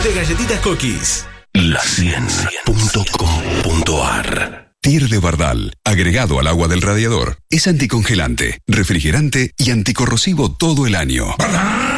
de galletitas Cookies. La100.com.ar. Tier de Bardal, agregado al agua del radiador. Es anticongelante, refrigerante y anticorrosivo todo el año. ¡Bardal!